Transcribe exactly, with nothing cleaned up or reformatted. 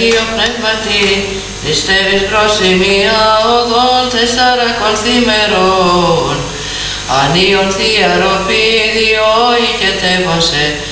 Αγίο Πνεύματι, πιστεύεις προς ημία οδόν τεσσαρακονθήμερον. Ανίον Θεία Ροπή διόη και τέβασε,